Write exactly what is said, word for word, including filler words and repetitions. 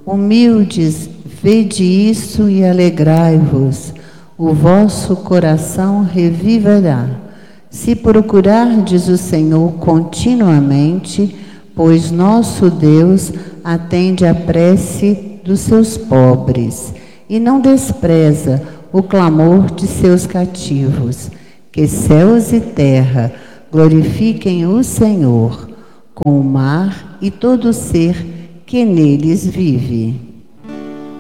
Humildes, vede isso e alegrai-vos, o vosso coração reviverá. Se procurardes o Senhor continuamente, pois nosso Deus atende à prece dos seus pobres e não despreza o clamor de seus cativos. Que céus e terra glorifiquem o Senhor, com o mar e todo ser que neles vive.